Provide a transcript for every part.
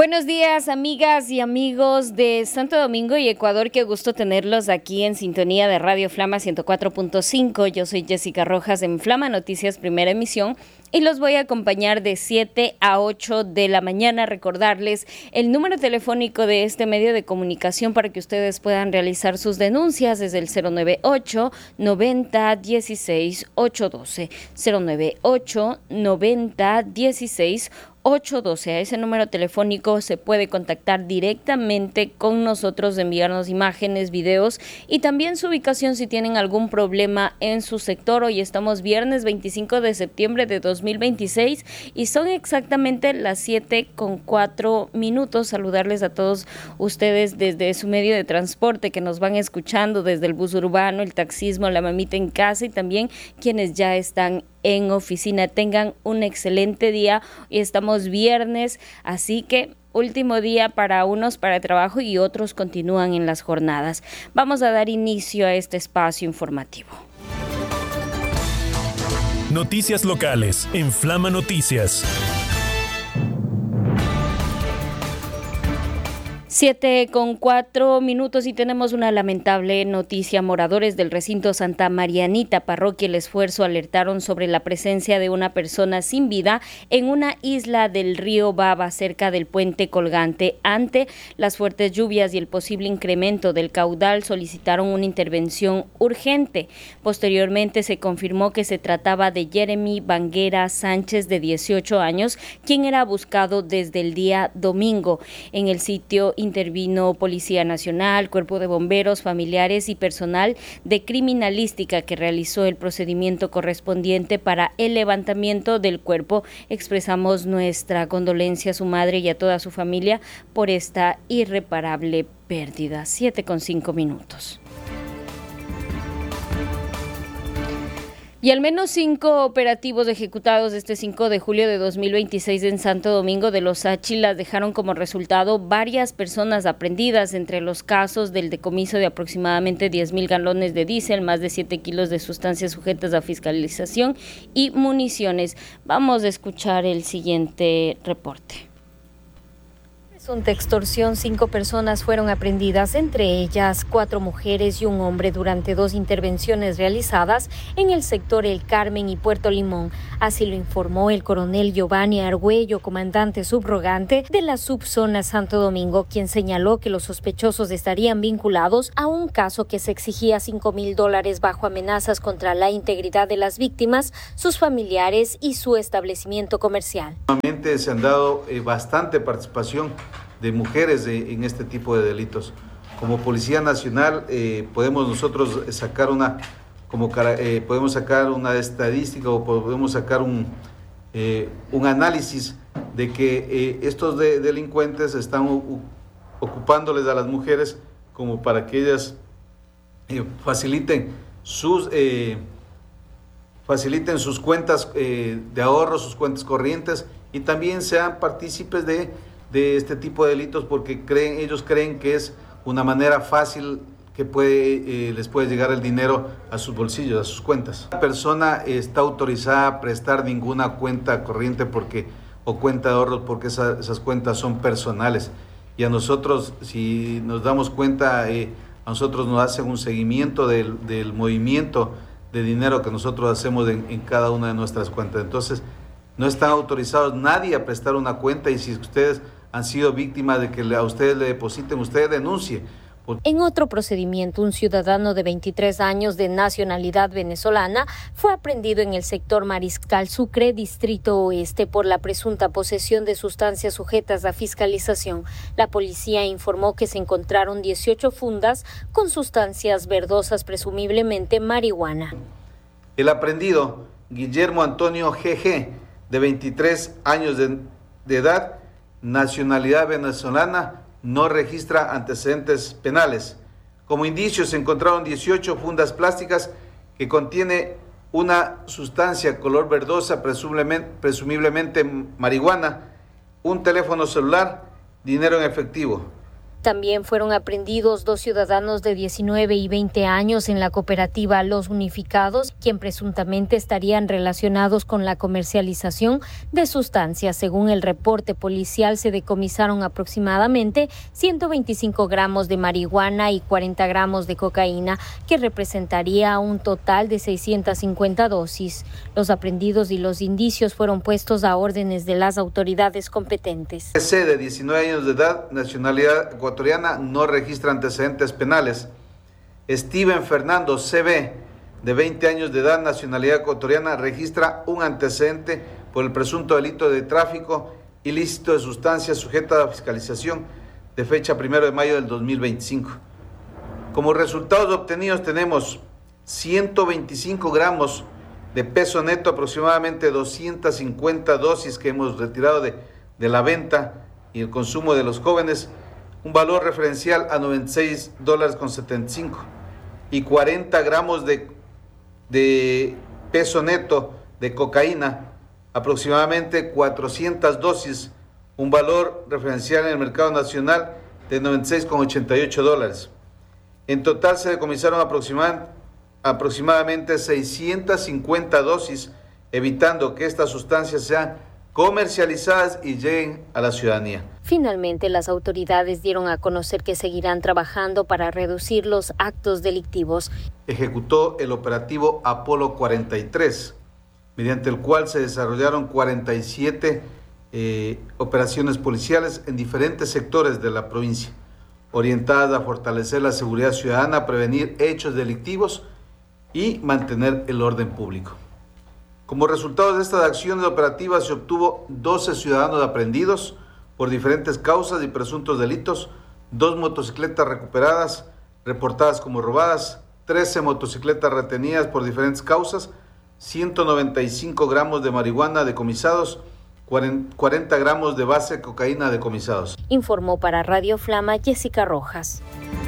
Buenos días, amigas y amigos de Santo Domingo y Ecuador. Qué gusto tenerlos aquí en sintonía de Radio Flama 104.5. Yo soy Jessica Rojas en Flama Noticias, primera emisión, y los voy a acompañar de 7 a 8 de la mañana. Recordarles el número telefónico de este medio de comunicación para que ustedes puedan realizar sus denuncias desde el 098 90 16 812. 098 90 16 812. A ese número telefónico se puede contactar directamente con nosotros, enviarnos imágenes, videos y también su ubicación si tienen algún problema en su sector. Hoy estamos viernes 25 de septiembre de 2026 y son exactamente las 7:04. Saludarles a todos ustedes desde su medio de transporte que nos van escuchando, desde el bus urbano, el taxismo, la mamita en casa y también quienes ya están en oficina. Tengan un excelente día. Hoy estamos viernes, así que último día para unos para trabajo y otros continúan en las jornadas. Vamos a dar inicio a este espacio informativo. Noticias locales en Flama Noticias. 7:04 y tenemos una lamentable noticia. Moradores del recinto Santa Marianita, parroquia El Esfuerzo, alertaron sobre la presencia de una persona sin vida en una isla del río Baba, cerca del puente colgante. Ante las fuertes lluvias y el posible incremento del caudal, solicitaron una intervención urgente. Posteriormente se confirmó que se trataba de Jeremy Banguera Sánchez, de 18 años, quien era buscado desde el día domingo. En el sitio intervino Policía Nacional, Cuerpo de Bomberos, familiares y personal de criminalística que realizó el procedimiento correspondiente para el levantamiento del cuerpo. Expresamos nuestra condolencia a su madre y a toda su familia por esta irreparable pérdida. 7:05. Y al menos 5 operativos ejecutados este 5 de julio de 2026 en Santo Domingo de los Áchilas dejaron como resultado varias personas aprehendidas, entre los casos del decomiso de aproximadamente 10,000 galones de diésel, más de 7 kilos de sustancias sujetas a fiscalización y municiones. Vamos a escuchar el siguiente reporte. Presunta extorsión, 5 personas fueron aprehendidas, entre ellas 4 mujeres y un hombre, durante 2 intervenciones realizadas en el sector El Carmen y Puerto Limón. Así lo informó el coronel Giovanni Argüello, comandante subrogante de la subzona Santo Domingo, quien señaló que los sospechosos estarían vinculados a un caso que se exigía $5,000 bajo amenazas contra la integridad de las víctimas, sus familiares y su establecimiento comercial. Nuevamente se han dado bastante participación de mujeres en este tipo de delitos. Como Policía Nacional podemos nosotros sacar podemos sacar una estadística o podemos sacar un análisis de que estos delincuentes están ocupándoles a las mujeres como para que ellas faciliten sus cuentas de ahorro, sus cuentas corrientes, y también sean partícipes de este tipo de delitos, porque ellos creen que es una manera fácil que les puede llegar el dinero a sus bolsillos, a sus cuentas. La persona está autorizada a prestar ninguna cuenta corriente o cuenta de ahorros, porque esas cuentas son personales, y a nosotros, si nos damos cuenta, a nosotros nos hacen un seguimiento del movimiento de dinero que nosotros hacemos en cada una de nuestras cuentas. Entonces, no están autorizados nadie a prestar una cuenta, y si ustedes han sido víctimas de que a ustedes le depositen, usted denuncie. En otro procedimiento, un ciudadano de 23 años de nacionalidad venezolana fue aprehendido en el sector Mariscal Sucre, Distrito Oeste, por la presunta posesión de sustancias sujetas a fiscalización. La policía informó que se encontraron 18 fundas con sustancias verdosas, presumiblemente marihuana. El aprehendido, Guillermo Antonio G.G., de 23 años de edad, nacionalidad venezolana, no registra antecedentes penales. Como indicios se encontraron 18 fundas plásticas que contiene una sustancia color verdosa, presumiblemente marihuana, un teléfono celular, dinero en efectivo. También fueron aprehendidos 2 ciudadanos de 19 y 20 años en la cooperativa Los Unificados, quien presuntamente estarían relacionados con la comercialización de sustancias. Según el reporte policial, se decomisaron aproximadamente 125 gramos de marihuana y 40 gramos de cocaína, que representaría un total de 650 dosis. Los aprehendidos y los indicios fueron puestos a órdenes de las autoridades competentes. De 19 años de edad, nacionalidad ecuatoriana, no registra antecedentes penales. Steven Fernando CB, de 20 años de edad, nacionalidad ecuatoriana, registra un antecedente por el presunto delito de tráfico ilícito de sustancias sujeta a fiscalización de fecha 1 de mayo del 2025. Como resultados obtenidos tenemos 125 gramos de peso neto, aproximadamente 250 dosis que hemos retirado de la venta y el consumo de los jóvenes, un valor referencial a $96.75 y 40 gramos de peso neto de cocaína, aproximadamente 400 dosis, un valor referencial en el mercado nacional de $96.88. En total se decomisaron aproximadamente 650 dosis, evitando que estas sustancias sean comercializadas y lleguen a la ciudadanía. Finalmente, las autoridades dieron a conocer que seguirán trabajando para reducir los actos delictivos. Ejecutó el operativo Apolo 43, mediante el cual se desarrollaron 47 operaciones policiales en diferentes sectores de la provincia, orientadas a fortalecer la seguridad ciudadana, prevenir hechos delictivos y mantener el orden público. Como resultado de estas acciones operativas se obtuvo 12 ciudadanos aprehendidos por diferentes causas y presuntos delitos, 2 motocicletas recuperadas, reportadas como robadas, 13 motocicletas retenidas por diferentes causas, 195 gramos de marihuana decomisados, 40 gramos de base de cocaína decomisados. Informó para Radio Flama Jessica Rojas.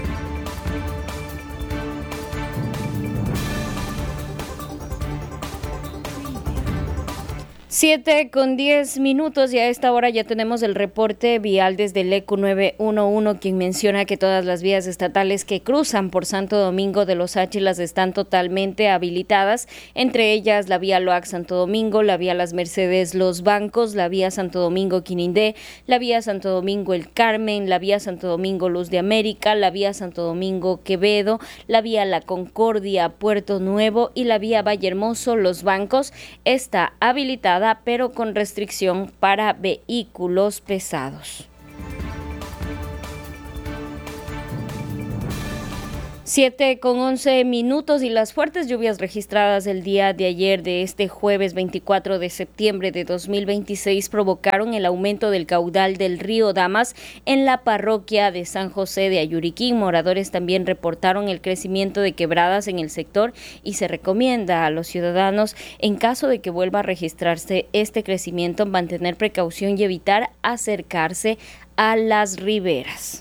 7:10 y a esta hora ya tenemos el reporte vial desde el ECU 911, quien menciona que todas las vías estatales que cruzan por Santo Domingo de los Áchilas están totalmente habilitadas, entre ellas la vía Loac Santo Domingo, la vía Las Mercedes Los Bancos, la vía Santo Domingo Quinindé, la vía Santo Domingo El Carmen, la vía Santo Domingo Luz de América, la vía Santo Domingo Quevedo, la vía La Concordia Puerto Nuevo y la vía Valle Hermoso Los Bancos está habilitada, pero con restricción para vehículos pesados. 7:11 y las fuertes lluvias registradas el día de ayer de este jueves 24 de septiembre de 2026 provocaron el aumento del caudal del río Damas en la parroquia de San José de Ayuriquín. Moradores también reportaron el crecimiento de quebradas en el sector y se recomienda a los ciudadanos, en caso de que vuelva a registrarse este crecimiento, mantener precaución y evitar acercarse a las riberas.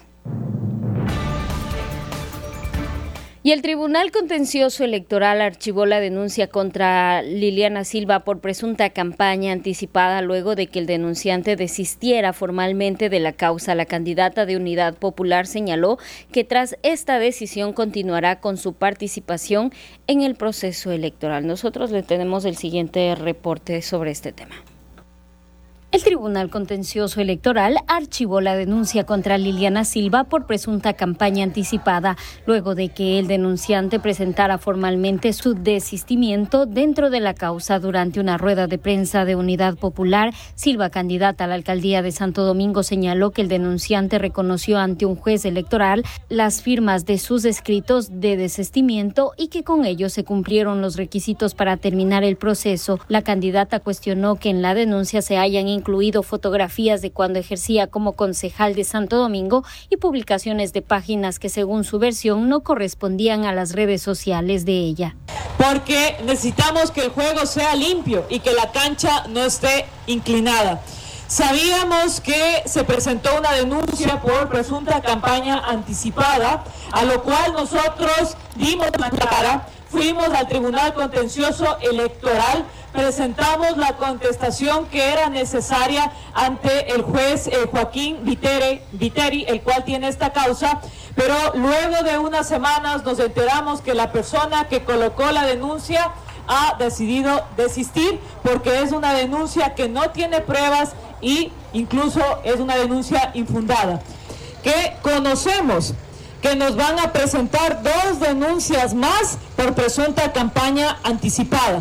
Y el Tribunal Contencioso Electoral archivó la denuncia contra Liliana Silva por presunta campaña anticipada luego de que el denunciante desistiera formalmente de la causa. La candidata de Unidad Popular señaló que tras esta decisión continuará con su participación en el proceso electoral. Nosotros le tenemos el siguiente reporte sobre este tema. El Tribunal Contencioso Electoral archivó la denuncia contra Liliana Silva por presunta campaña anticipada, luego de que el denunciante presentara formalmente su desistimiento dentro de la causa. Durante una rueda de prensa de Unidad Popular, Silva, candidata a la alcaldía de Santo Domingo, señaló que el denunciante reconoció ante un juez electoral las firmas de sus escritos de desistimiento y que con ello se cumplieron los requisitos para terminar el proceso. La candidata cuestionó que en la denuncia se hayan incluido fotografías de cuando ejercía como concejal de Santo Domingo y publicaciones de páginas que, según su versión, no correspondían a las redes sociales de ella. Porque necesitamos que el juego sea limpio y que la cancha no esté inclinada. Sabíamos que se presentó una denuncia por presunta campaña anticipada, a lo cual nosotros dimos la cara, fuimos al Tribunal Contencioso Electoral, presentamos la contestación que era necesaria ante el juez Joaquín Viteri, el cual tiene esta causa, pero luego de unas semanas nos enteramos que la persona que colocó la denuncia ha decidido desistir porque es una denuncia que no tiene pruebas y incluso es una denuncia infundada. Que conocemos que nos van a presentar 2 denuncias más por presunta campaña anticipada.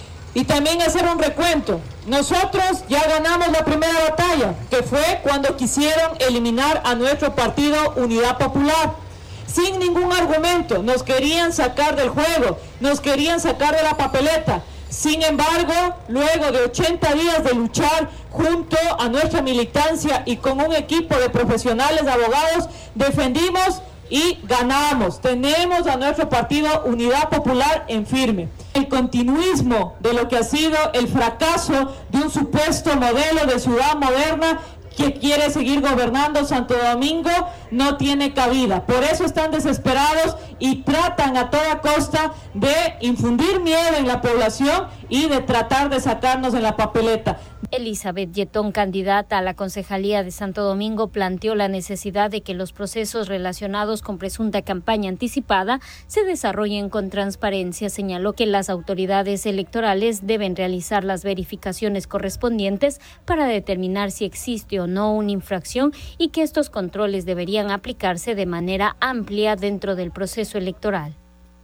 Y también hacer un recuento. Nosotros ya ganamos la primera batalla, que fue cuando quisieron eliminar a nuestro partido Unidad Popular. Sin ningún argumento, nos querían sacar del juego, nos querían sacar de la papeleta. Sin embargo, luego de 80 días de luchar junto a nuestra militancia y con un equipo de profesionales abogados, defendimos y ganamos. Tenemos a nuestro partido Unidad Popular en firme. El continuismo de lo que ha sido el fracaso de un supuesto modelo de ciudad moderna que quiere seguir gobernando Santo Domingo no tiene cabida. Por eso están desesperados y tratan a toda costa de infundir miedo en la población y de tratar de sacarnos de la papeleta. Elizabeth Yetón, candidata a la Concejalía de Santo Domingo, planteó la necesidad de que los procesos relacionados con presunta campaña anticipada se desarrollen con transparencia. Señaló que las autoridades electorales deben realizar las verificaciones correspondientes para determinar si existe o no una infracción y que estos controles deberían aplicarse de manera amplia dentro del proceso electoral.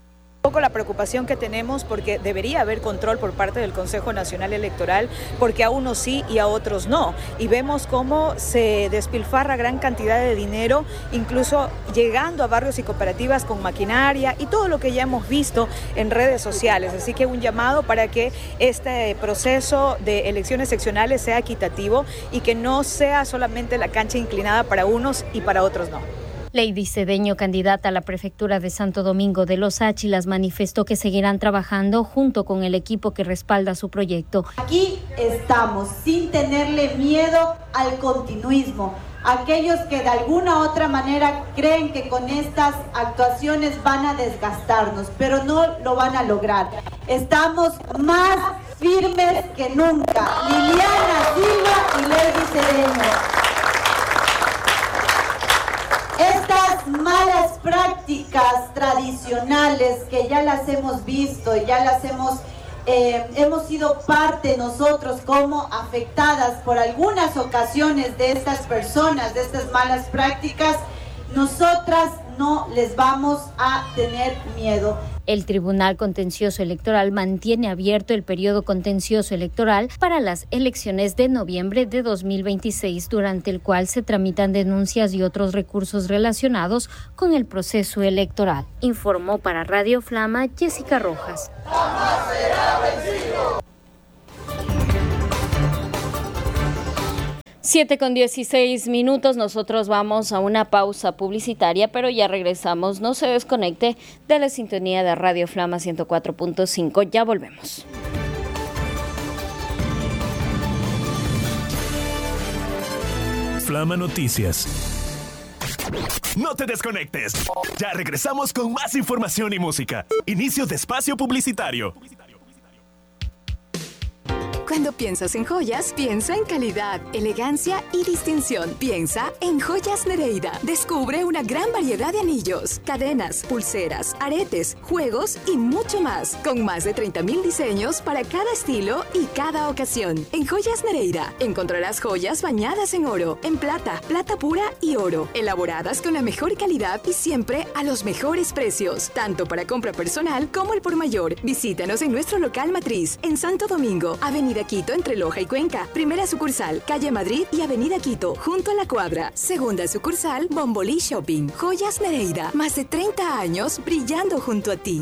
Un poco la preocupación que tenemos porque debería haber control por parte del Consejo Nacional Electoral porque a unos sí y a otros no, y vemos cómo se despilfarra gran cantidad de dinero, incluso llegando a barrios y cooperativas con maquinaria y todo lo que ya hemos visto en redes sociales. Así que un llamado para que este proceso de elecciones seccionales sea equitativo y que no sea solamente la cancha inclinada para unos y para otros no. Lady Cedeño, candidata a la prefectura de Santo Domingo de los Áchilas, manifestó que seguirán trabajando junto con el equipo que respalda su proyecto. Aquí estamos, sin tenerle miedo al continuismo. Aquellos que de alguna u otra manera creen que con estas actuaciones van a desgastarnos, pero no lo van a lograr. Estamos más firmes que nunca. Liliana Silva y Lady Cedeño. Estas malas prácticas tradicionales que ya las hemos visto, ya las hemos sido parte nosotros como afectadas por algunas ocasiones de estas personas, de estas malas prácticas, nosotras no les vamos a tener miedo. El Tribunal Contencioso Electoral mantiene abierto el periodo contencioso electoral para las elecciones de noviembre de 2026, durante el cual se tramitan denuncias y otros recursos relacionados con el proceso electoral. Informó para Radio Flama Jessica Rojas. ¡Jamás será vencido! 7:16, nosotros vamos a una pausa publicitaria, pero ya regresamos. No se desconecte de la sintonía de Radio Flama 104.5, ya volvemos. Flama Noticias. No te desconectes, ya regresamos con más información y música. Inicio de espacio publicitario. Cuando piensas en joyas, piensa en calidad, elegancia y distinción. Piensa en Joyas Nereida. Descubre una gran variedad de anillos, cadenas, pulseras, aretes, juegos y mucho más. Con más de 30,000 diseños para cada estilo y cada ocasión. En Joyas Nereida encontrarás joyas bañadas en oro, en plata, plata pura y oro. Elaboradas con la mejor calidad y siempre a los mejores precios. Tanto para compra personal como el por mayor. Visítanos en nuestro local matriz en Santo Domingo, Avenida Quito entre Loja y Cuenca. Primera sucursal, Calle Madrid y Avenida Quito, junto a la Cuadra. Segunda sucursal, Bombolí Shopping. Joyas Nereida, más de 30 años brillando junto a ti.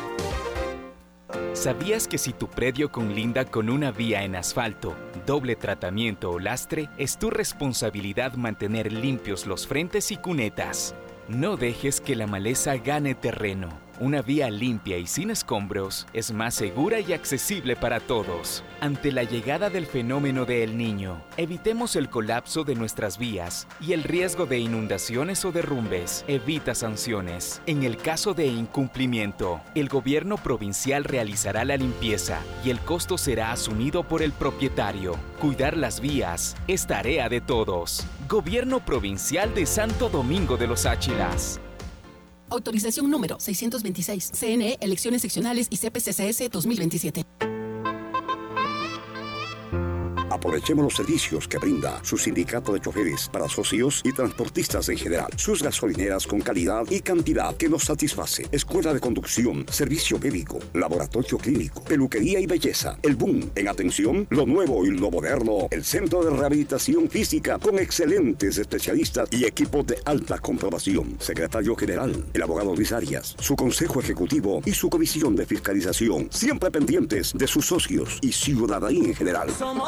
¿Sabías que si tu predio colinda con una vía en asfalto, doble tratamiento o lastre, es tu responsabilidad mantener limpios los frentes y cunetas? No dejes que la maleza gane terreno. Una vía limpia y sin escombros es más segura y accesible para todos. Ante la llegada del fenómeno de El Niño, evitemos el colapso de nuestras vías y el riesgo de inundaciones o derrumbes. Evita sanciones. En el caso de incumplimiento, el gobierno provincial realizará la limpieza y el costo será asumido por el propietario. Cuidar las vías es tarea de todos. Gobierno Provincial de Santo Domingo de los Áchilas. Autorización número 626. CNE, Elecciones Seccionales y CPCCS 2027. Aprovechemos los servicios que brinda su sindicato de choferes para socios y transportistas en general. Sus gasolineras con calidad y cantidad que nos satisface. Escuela de conducción, servicio médico, laboratorio clínico, peluquería y belleza. El boom en atención, lo nuevo y lo moderno. El centro de rehabilitación física con excelentes especialistas y equipos de alta comprobación. Secretario general, el abogado Luis Arias, su consejo ejecutivo y su comisión de fiscalización. Siempre pendientes de sus socios y ciudadanía en general.